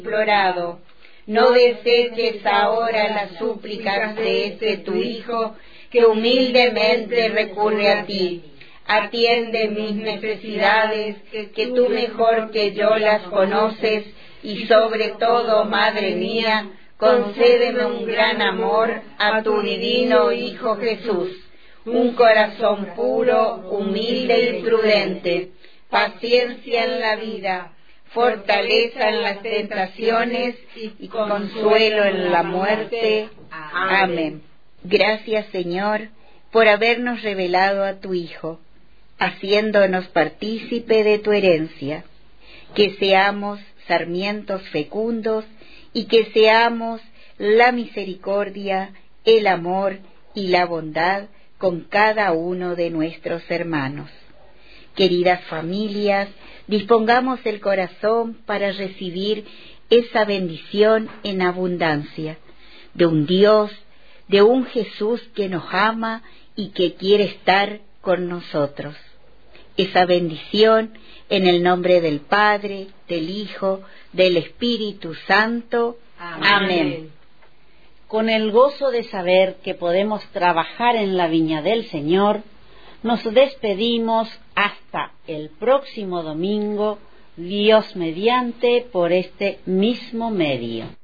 implorado. No deseches ahora las súplicas de este tu Hijo, que humildemente recurre a ti. Atiende mis necesidades, que tú mejor que yo las conoces, y sobre todo, Madre mía, concédeme un gran amor a tu divino Hijo Jesús, un corazón puro, humilde y prudente, paciencia en la vida, fortaleza en las tentaciones y consuelo en la muerte. Amén. Gracias, Señor, por habernos revelado a tu Hijo, haciéndonos partícipe de tu herencia, que seamos sarmientos fecundos y que seamos la misericordia, el amor y la bondad con cada uno de nuestros hermanos. Queridas familias, dispongamos el corazón para recibir esa bendición en abundancia de un Dios, de un Jesús que nos ama y que quiere estar con nosotros. Esa bendición en el nombre del Padre, del Hijo, del Espíritu Santo. Amén. Con el gozo de saber que podemos trabajar en la viña del Señor, nos despedimos hasta el próximo domingo, Dios mediante, por este mismo medio.